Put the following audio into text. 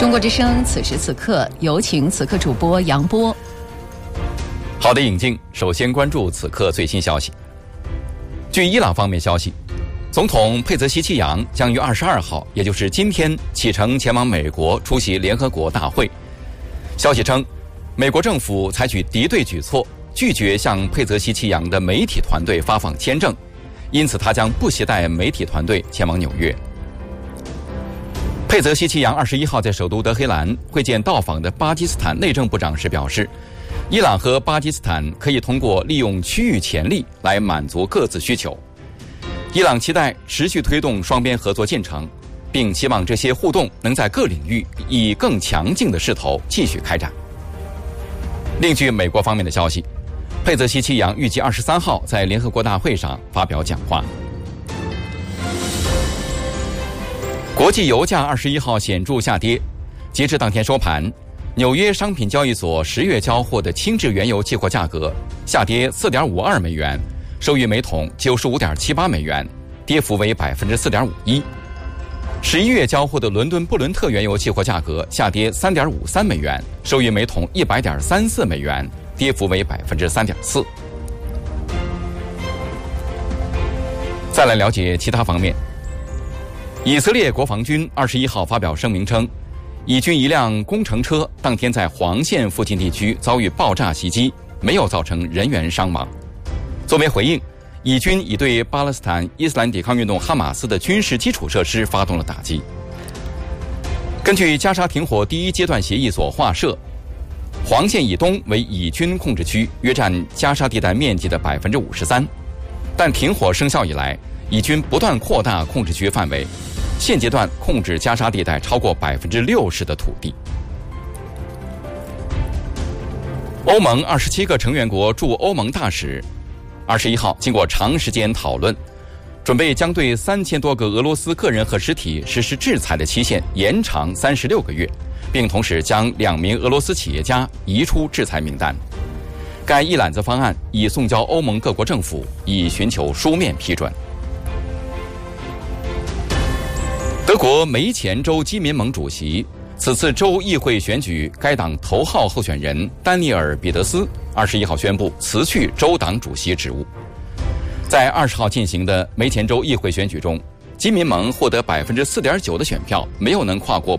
中国之声此时此刻，有请此刻主播杨波。 好的，引进，首先关注此刻最新消息。据伊朗方面消息，总统佩泽西奇扬将于22号，也就是今天启程前往美国出席联合国大会。消息称，美国政府采取敌对举措，拒绝向佩泽西奇扬的媒体团队发放签证，因此他将不携带媒体团队前往纽约。佩泽西奇扬21号在首都德黑兰会见到访的巴基斯坦内政部长时表示，伊朗和巴基斯坦可以通过利用区域潜力来满足各自需求。伊朗期待持续推动双边合作进程，并期望这些互动能在各领域以更强劲的势头继续开展。另据美国方面的消息，佩泽西奇扬预计23号在联合国大会上发表讲话。国际油价21号显著下跌，截至当天收盘，纽约商品交易所10月交货的轻质原油期货价格下跌 4.52 美元，收于每桶 95.78 美元，跌幅为 4.51%。11月交货的伦敦布伦特原油期货价格下跌 3.53 美元，收于每桶 100.34 美元，跌幅为 3.4%。再来了解其他方面。以色列国防军21号发表声明称，以军一辆工程车当天在黄线附近地区遭遇爆炸袭击，没有造成人员伤亡。作为回应，以军已对巴勒斯坦伊斯兰抵抗运动哈马斯的军事基础设施发动了打击。根据加沙停火第一阶段协议所画设，黄线以东为以军控制区，约占加沙地带面积的 53%。但停火生效以来，以军不断扩大控制区范围，现阶段控制加沙地带超过 60% 的土地。欧盟27个成员国驻欧盟大使21号经过长时间讨论，准备将对3000多个俄罗斯个人和实体实施制裁的期限延长36个月，并同时将2名俄罗斯企业家移出制裁名单。该一揽子方案已送交欧盟各国政府，以寻求书面批准。德国梅前州基民盟主席，此次州议会选举该党头号候选人丹尼尔·彼得斯21号宣布辞去州党主席职务。在20号进行的梅前州议会选举中，基民盟获得 4.9% 的选票，没有能跨过